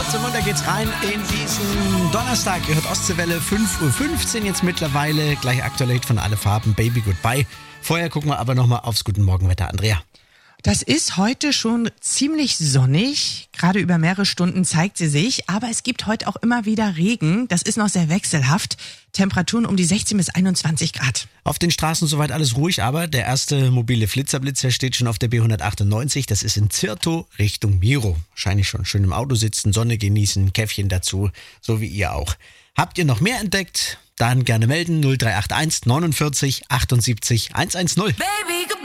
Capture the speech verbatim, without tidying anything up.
Kurz und munter geht's rein in diesen Donnerstag. Ihr hört Ostseewelle, fünf Uhr fünfzehn jetzt mittlerweile. Gleich aktuell Hit von Alle Farben, Baby Goodbye. Vorher gucken wir aber nochmal aufs Guten Morgenwetter. Andrea. Das ist heute schon ziemlich sonnig. Gerade über mehrere Stunden zeigt sie sich. Aber es gibt heute auch immer wieder Regen. Das ist noch sehr wechselhaft. Temperaturen um die sechzehn bis einundzwanzig Grad. Auf den Straßen soweit alles ruhig, aber der erste mobile Flitzerblitzer steht schon auf der B hundertachtundneunzig. Das ist in Zirtow Richtung Miro. Wahrscheinlich schon schön im Auto sitzen, Sonne genießen, Käffchen dazu, so wie ihr auch. Habt ihr noch mehr entdeckt? Dann gerne melden null drei acht eins neunundvierzig achtundsiebzig hundertzehn. Baby,